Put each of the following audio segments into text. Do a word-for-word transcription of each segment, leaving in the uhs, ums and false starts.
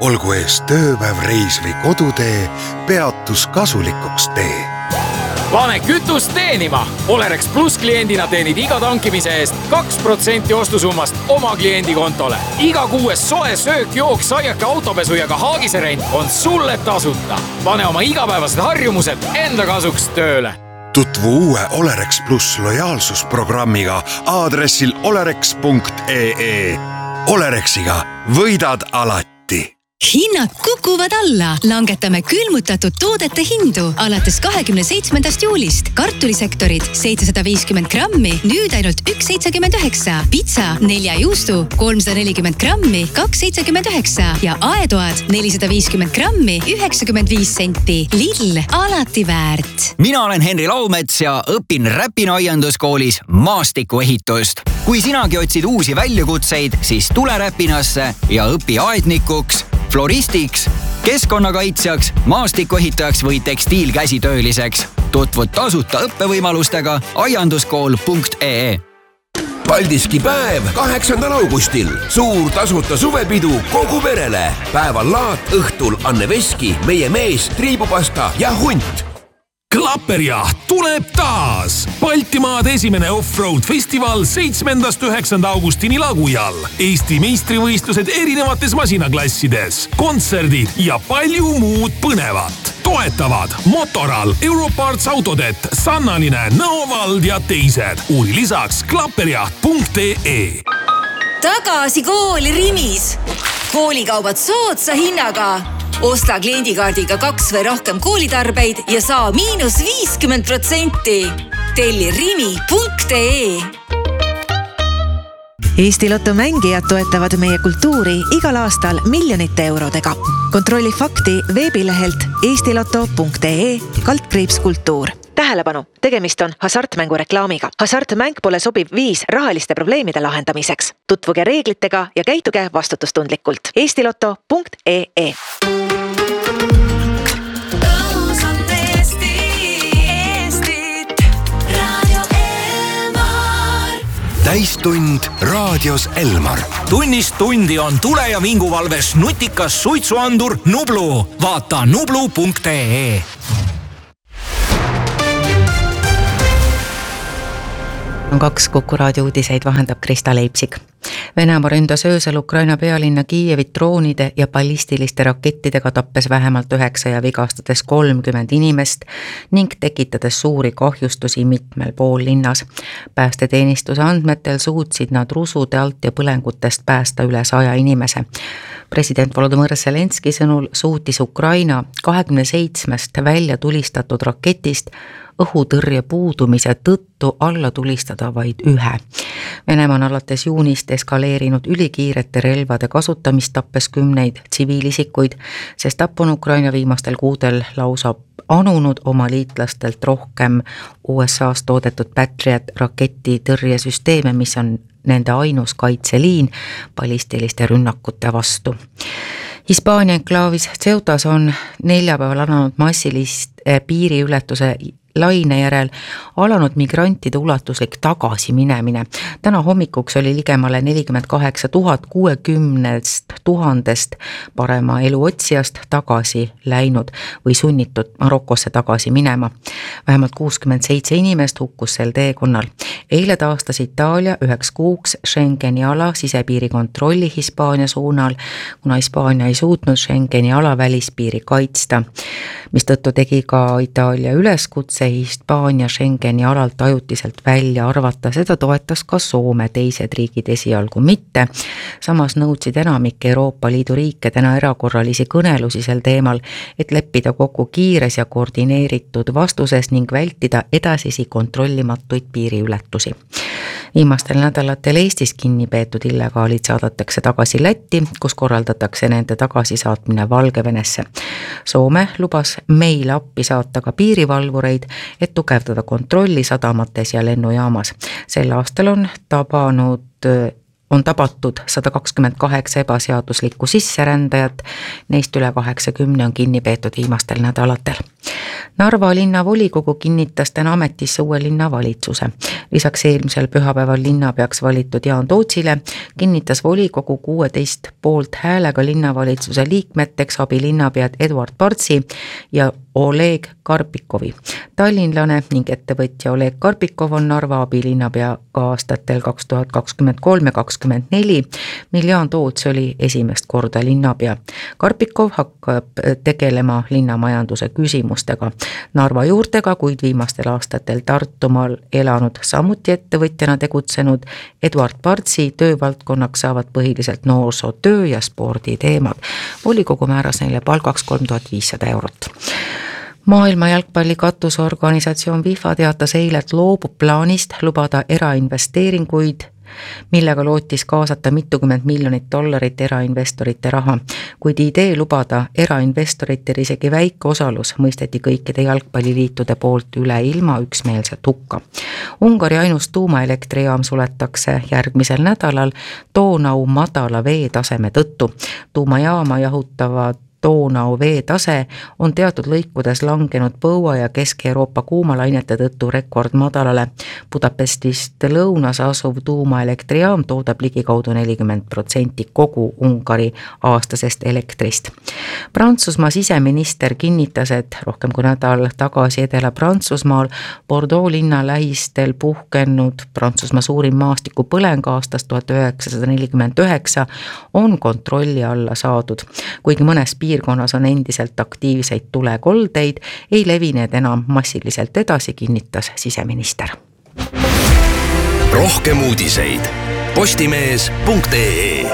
Olgu ees tööpäev, reis või kodutee, peatus kasulikuks tee. Pane kütust teenima! Olerex Plus kliendina teenid iga tankimise eest kaks protsenti ostusummast oma kliendi kontole. Iga kuues soe söök, jook, saiake, autopesu ja ka haagiserent on sulle tasuta. Pane oma igapäevased harjumused enda kasuks tööle. Tutvu uue Olerex Plus lojaalsusprogrammiga aadressil olerex punkt ee. Olerexiga võidad alati. Hinnad kukuvad alla. Langetame külmutatud toodete hindu alates kahekümne seitsmendast juulist. Kartulisektorid seitsesada viiskümmend grammi, nüüd ainult üks seitsekümmend üheksa. Pitsa nelja juustu kolmsada nelikümmend grammi, kaks seitsekümmend üheksa ja aetoad nelisada viiskümmend grammi, üheksakümmend viis senti. Lidl, alati väärt. Mina olen Henri Laumets ja õpin Räpina aianduskoolis maastikuehitust. Kui sinagi otsid uusi väljakutseid, siis tule Räpinasse ja õpi aednikuks, floristiks, keskkonnakaitsjaks, maastikuehitajaks või tekstiilkäsitööliseks. Tutvud tasuta õppevõimalustega aianduskool punkt ee. Paldiski päev kaheksandal augustil. Suur tasuta suvepidu kogu perele. Päeval laat, õhtul Anne Veski, meie mees, triibupasta ja hunt. Klapperjaht tuleb taas! Baltimaade esimene off-road festival seitsmendast üheksanda augustini Lagujal. Eesti meistrivõistlused erinevates masinaklassides, kontserdid ja palju muud põnevat. Toetavad Motoral, Europarts Autodet, Sannaline, Nõovald ja teised. Uuri lisaks klapperjaht punkt ee. Tagasi kooli Rimis. Koolikaubad soodsa hinnaga. Osta kliendikaardiga kaks või rohkem koolitarbeid ja saa miinus viiskümmend protsenti. Telli rimi punkt ee. Eesti Lotto mängijad toetavad meie kultuuri igal aastal miljonite eurodega. Kontrolli fakti veebilehelt eestiloto punkt ee kaldkriips kultuur. Tähelepanu, tegemist on hasartmängu reklaamiga. Hasartmäng pole sobiv viis rahaliste probleemide lahendamiseks. Tutvuge reeglitega ja käituge vastutustundlikult. eestiloto punkt ee. Täistund raadios Elmar. Tunnist tundi on tule- ja vinguvalves nutikas suitsuandur Nublu. Vaata nublu punkt ee. On kaks Kuku raadio uudiseid vahendab Krista Leipsik. Venemaa ründas öösel Ukraina pealinna Kiievit droonide ja ballistiliste rakettidega, tappes vähemalt üheksa ja vigastades kolmkümmend inimest ning tekitades suuri kahjustusi mitmel pool linnas. Päästeteenistuse andmetel suutsid nad rusude alt ja põlengutest päästa üle saja inimese. President Volodõmõr Zelenski sõnul suutis Ukraina kahekümne seitsmest välja tulistatud raketist õhutõrje puudumise tõttu alla tulistada vaid ühe. Venemaa on alates juunist eskaleerinud ülikiirete relvade kasutamist, tappes kümneid tsiviilisikuid, sest tapp on Ukraina viimastel kuudel lausa anunud oma liitlastelt rohkem U S A's toodetud Patriot raketitõrjesüsteeme, mis on nende ainus kaitseliin ballistiliste rünnakute vastu. Hispaania enklaavis Ceutas on neljapäeval alanud massilist piiriületuse laine järel alanud migrantide ulatuslik tagasi minemine. Täna hommikuks oli ligemale nelikümmend kaheksa tuhat kuuekümnest tuhandest parema elu otsijast tagasi läinud või sunnitud Marokosse tagasi minema. Vähemalt kuuskümmend seitse inimest hukkus sel teekonnal. Eile taastas Itaalia üheks kuuks Schengeni ala sisepiiri kontrolli Hispaania suunal, kuna Hispaania ei suutnud Schengeni ala välispiiri kaitsta, mistõttu tegi ka Itaalia üleskutse Hispaania Schengeni alalt ajutiselt välja arvata. Seda toetas ka Soome, teised riigid esialgu mitte. Samas nõudsid enamik Euroopa Liidu riike täna erakorralisi kõnelusi sel teemal, et leppida kokku kiires ja koordineeritud vastuses ning vältida edasisi kontrollimatuid piiriületusi. Viimastel nädalatel Eestis kinni peetud illegaalid saadetakse tagasi Lätti, kus korraldatakse nende tagasisaatmine Valgevenesse. Soome lubas meile appi saata ka piirivalvureid, et tugevdada kontrolli sadamates ja lennujaamas. Sel aastal on tabanud on tabatud sada kakskümmend kaheksa ebaseaduslikku sisserändajat, neist üle kaheksakümne on kinni peetud viimastel nädalatel. Narva linnavolikogu kinnitas täna ametisse uue linnavalitsuse. Lisaks eelmisel pühapäeval linnapeaks valitud Jaan Tootsile kinnitas volikogu kuueteist poolt häälega linnavalitsuse liikmeteks abilinnapead Eduard Partsi ja Oleg Karpikovi. Tallinlane ning ettevõtja Oleg Karpikov on Narva abilinnapea ka aastatel kaks tuhat kakskümmend kolm ja kakskümmend neli, mil Jaan Toots oli esimest korda linnapea. Karpikov hakkab tegelema linnamajanduse küsimustega Narva juurtega, kuid viimastel aastatel Tartumaal elanud, samuti ettevõtjana tegutsenud Eduard Partsi töövaldkonnaks saavad põhiliselt noorsootöö ja sporditeemad. Volikogu määras neile palgaks kolm tuhat viissada eurot. Maailma jalgpalli katusorganisatsioon FIFA teatas eile, et loobub plaanist lubada erainvesteeringuid, millega lootis kaasata mitukümmend miljonit dollarit erainvestorite raha. Kuid idee lubada erainvestoritel isegi väike osalus mõisteti kõikide jalgpalliliitude poolt üle ilma üksmeelset hukka. Ungari ainus tuumaelektrijaam suletakse järgmisel nädalal Donau madala veetaseme tõttu. Tuumajaama jahutavad Donau veetase on teatud lõikudes langenud Põua ja Kesk-Euroopa kuumalainete tõttu rekordmadalale. Budapestist lõunas asuv tuumaelektrijaam toodab ligikaudu nelikümmend protsenti kogu Ungari aastasest elektrist. Prantsusmaa siseminister kinnitas, et rohkem kui nädal tagasi Edela-Prantsusmaal Bordeaux linna lähistel puhkenud Prantsusmaa suurim maastiku põleng aastast tuhat üheksasada nelikümmend üheksa on kontrolli alla saadud. Kuigi mõnes piirkonnas on endiselt aktiivseid tulekoldeid, ei levi need enam massiliselt edasi, kinnitas siseminister. Rohkem uudiseid postimees punkt ee.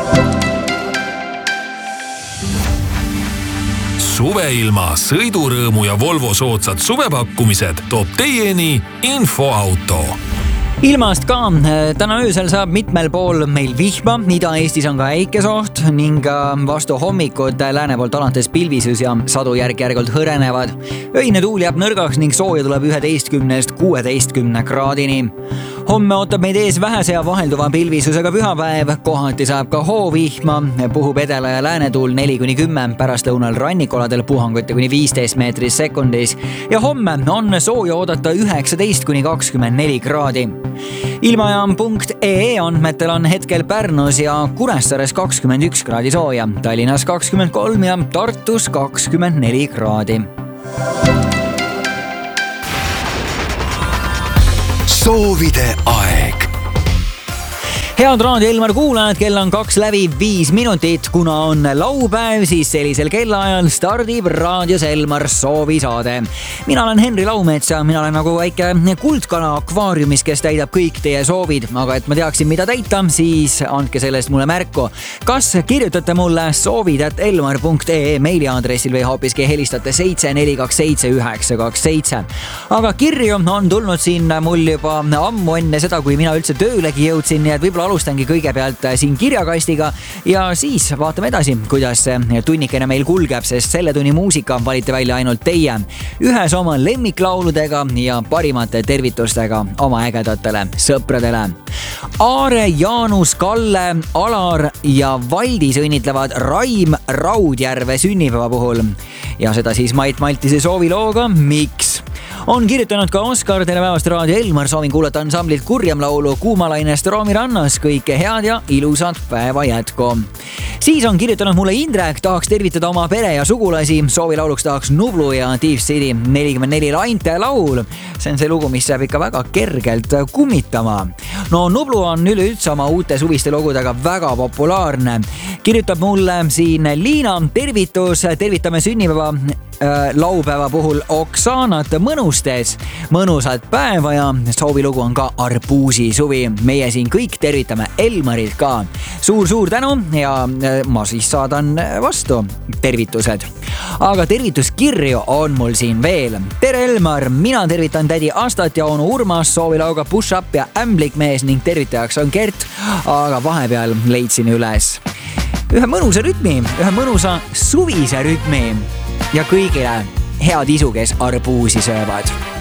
Suveilma, sõidurõõmu ja Volvo soodsad suvepakkumised toob teieni Infoauto. Ilmast ka, täna öösel saab mitmel pool meil vihma, Ida-Eestis on ka äikesoht ning vastu hommikud lääne poolt alates pilvisus ja sadu järk-järgult hõrenevad. Öine tuul jääb nõrgaks ning sooja tuleb üheteistkümnest kuueteistkümne kraadini. Homme ootab meid ees vähese ja vahelduva pilvisusega pühapäev, kohati saab ka hoovihma, puhub edela ja läänetuul neli kuni kümme, pärast lõunal rannikoladel puhanguti kuni viisteist meetris sekundis ja homme on sooja oodata üheksateist kuni kakskümmend neli kraadi. Ilmajaam punkt ee andmetel on hetkel Pärnus ja Kuressaares kakskümmend üks kraadi sooja, Tallinnas kakskümmend kolm ja Tartus kakskümmend neli kraadi. Soovide aeg. Head Raadio Elmar kuulajad, kell on kaks läbi viis minutit, kuna on laupäev, siis sellisel kellaajal stardib Raadios Elmar soovisaade. Mina olen Henri Laumets ja mina olen nagu väike kuldkana akvaariumis, kes täidab kõik teie soovid, aga et ma teaksin, mida täita, siis andke sellest mulle märku. Kas kirjutate mulle soovid at elmar punkt ee meiliaadressil või hoopiski helistate seitse neli kaks seitse üheksa kaks seitse. Aga kirju on tulnud siin mul juba ammu enne seda, kui mina üldse töölegi jõudsin, nii et võib-olla alustangi kõigepealt siin kirjakastiga ja siis vaatame edasi, kuidas tunnikene meil kulgeb, sest selle tunni muusika valite välja ainult teie. Ühes oma lemmiklauludega ja parimate tervitustega oma ägedatele sõpradele. Aare, Jaanus, Kalle, Alar ja Valdis õnnitlevad Raim Raudjärve sünnipäeva puhul. Ja seda siis Mait Maltise soovilooga Miks? On kirjutanud ka Oskar, tere päevast Raadio Elmar, soovin kuulata ansamblilt Kurjam laulu Kuumalainest Roomi rannas, kõike head ja ilusat päeva jätku. Siis on kirjutanud mulle Indrek, tahaks tervitada oma pere ja sugulasi, soovilauluks tahaks Nublu ja Deep City nelikümmend neli Lainte laul. See on see lugu, mis jääb ikka väga kergelt kummitama. No Nublu on üleüldse oma uute suviste logudega väga populaarne. Kirjutab mulle siin Liina, tervitus, tervitame sünnipäeva laupäeva puhul Oksanat Mõnustes. Mõnusat päeva ja soovilugu on ka Arbuusi suvi. Meie siin kõik tervitame Elmarit ka. Suur-suur tänu ja ma siis saadan vastu tervitused. Aga tervituskirju on mul siin veel. Tere Elmar, mina tervitan tädi Astat ja onu Urmas, soovilauga Push Up ja Ämblikmees ning tervitajaks on Gert, aga vahepeal leidsin üles ühe mõnusa rütmi, ühe mõnusa suvise rütmi ja kõigile head isu, kes arbuusi söövad.